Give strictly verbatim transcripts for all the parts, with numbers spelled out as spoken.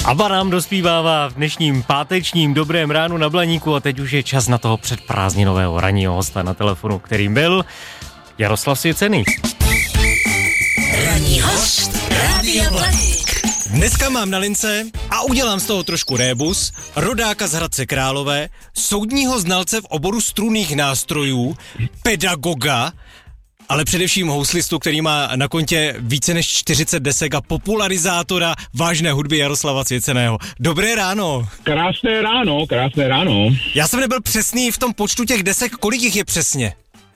Aba nám dospívává v dnešním pátečním dobrém ránu na Blaníku a teď už je čas na toho předprázdninového ranního hosta na telefonu, kterým byl Jaroslav Svěcený. Ranní host Rádia Blaník. Dneska mám na lince a udělám z toho trošku rébus rodáka z Hradce Králové, soudního znalce v oboru strunných nástrojů, pedagoga, ale především houslistu, který má na kontě více než čtyřicet desek a popularizátora vážné hudby Jaroslava Svěceného. Dobré ráno. Krásné ráno, krásné ráno. Já jsem nebyl přesný v tom počtu těch desek, kolik jich je přesně?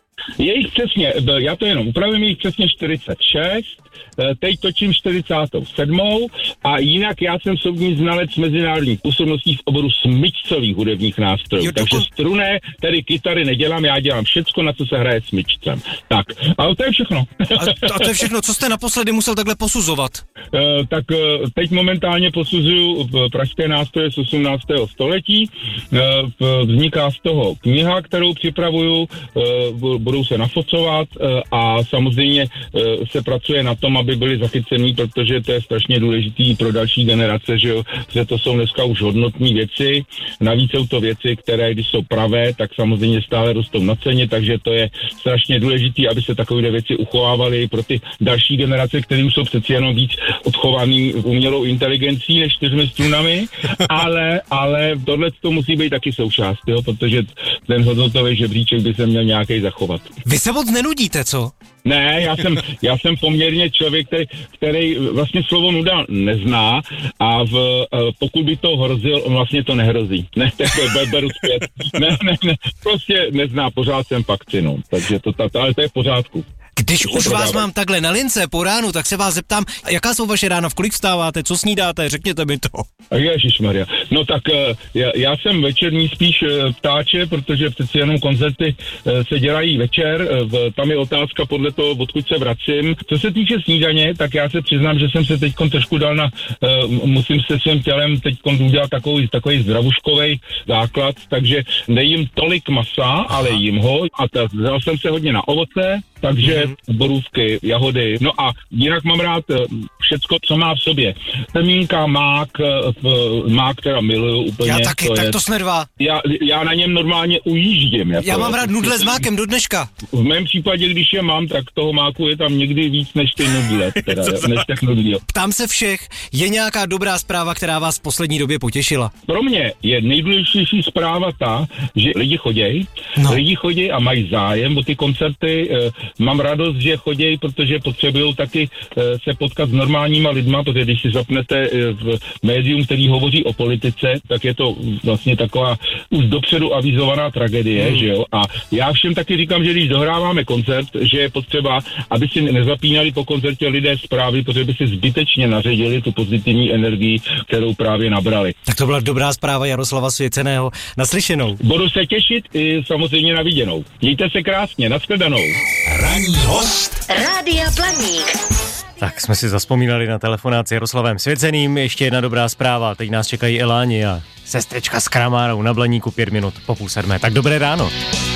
Je jich přesně, já to jenom upravím, je jich přesně čtyřicet šest, teď točím čtyřicátou sedmou a jinak já jsem soudní znalec mezinárodních působností v oboru smyčcových hudebních nástrojů, jo, takže struné, tedy kytary nedělám, já dělám všecko, na co se hraje smyčcem. Tak, ale to je všechno. A, a to je všechno, co jste naposledy musel takhle posuzovat? Uh, tak uh, teď momentálně posuzuju pražské nástroje z osmnáctého století, uh, vzniká z toho kniha, kterou připravuju, uh, budou se nafocovat uh, a samozřejmě uh, se pracuje na tom, aby byli zachycený, protože to je strašně důležitý pro další generace, že, jo, že to jsou dneska už hodnotné věci. Navíc jsou to věci, které, když jsou pravé, tak samozřejmě stále rostou na ceně, takže to je strašně důležitý, aby se takové věci uchovávaly pro ty další generace, které už jsou přeci jenom víc odchovaný umělou inteligencí než čtyřmi strunami, ale, ale tohle to musí být taky součást, jo, protože ten hodnotový žebříček by se měl nějaký zachovat. Vy se moc nenudíte, co? Ne, já jsem, já jsem poměrně člověk, který, který vlastně slovo nuda nezná a v, pokud by to hrozil, on vlastně to nehrozí. Ne, to beru zpět. Ne, ne, ne, prostě nezná, pořád jsem vakcinu, takže to, to, ale to je v pořádku. Když už vás mám takhle na lince po ránu, tak se vás zeptám, jaká jsou vaše rána, v kolik vstáváte, co snídáte, řekněte mi to. Ježišmarja, no tak já, já jsem večerní spíš ptáče, protože přeci jenom koncerty se dělají večer, tam je otázka podle toho, odkud se vracím. Co se týče snídaně, tak já se přiznám, že jsem se teď trošku dal na, musím se svým tělem teď udělat takový, takový zdravuškovej základ, takže nejím tolik masa, ale jím ho a vzal jsem se hodně na ovoce, takže borůvky, jahody, no a jinak mám rád všecko, co má v sobě. Semínka, mák, mák teda miluju úplně. Já taky, to tak je, to jsme dva. Já, já na něm normálně ujíždím. Jako, já mám rád nudle s mákem do dneška. V mém případě, když je mám, tak toho máku je tam někdy víc než ty nudle, teda, než těch nudlí. Ptám se všech, je nějaká dobrá zpráva, která vás v poslední době potěšila? Pro mě je nejdůležitější zpráva ta, že lidi chodějí, no. lidi chodějí a mají zájem o ty koncerty. Mám radost, že chodějí, protože potřebují taky se potkat s normálníma lidma, protože když si zapnete v médium, který hovoří o politice, tak je to vlastně taková už dopředu avizovaná tragédie, hmm. že jo. A já všem taky říkám, že když dohráváme koncert, že je potřeba, aby si nezapínali po koncertě lidé zprávy, protože by si zbytečně naředili tu pozitivní energii, kterou právě nabrali. Tak to byla dobrá zpráva Jaroslava Svěceného. Naslyšenou. Budu se těšit i samozřejmě na viděnou. Mějte se krásně, nashledanou. Ranní host Rádia Blaník. Tak jsme si zazpomínali na telefonát s Jaroslavem Svěceným. Ještě jedna dobrá zpráva. Teď nás čekají Eláni a sestřečka s Kramárou na Blaníku pět minut po půl sedmé. Tak dobré ráno.